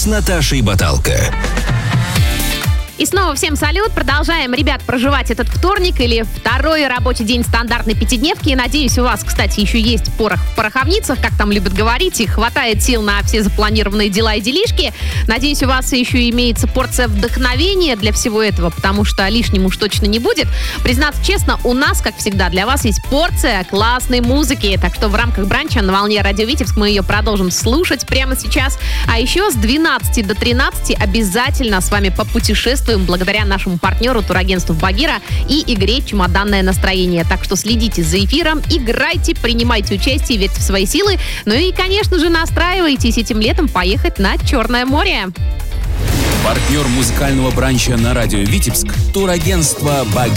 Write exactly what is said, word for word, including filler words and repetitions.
Наташей Баталко. И снова всем салют. Продолжаем, ребят, проживать этот вторник или второй рабочий день стандартной пятидневки. И надеюсь, у вас, кстати, еще есть порох в пороховницах, как там любят говорить, и хватает сил на все запланированные дела и делишки. Надеюсь, у вас еще имеется порция вдохновения для всего этого, потому что лишним уж точно не будет. Признаться честно, у нас, как всегда, для вас есть порция классной музыки. Так что в рамках бранча на волне Радио Витебск мы ее продолжим слушать прямо сейчас. А еще с двенадцати до тринадцати обязательно с вами попутешествуем благодаря нашему партнеру турагентству «Багира» и игре «Чемоданное настроение». Так что следите за эфиром, играйте, принимайте участие, верьте в свои силы. Ну и, конечно же, настраивайтесь этим летом поехать на Черное море. Партнер музыкального бранча на радио Витебск — турагентство «Багира».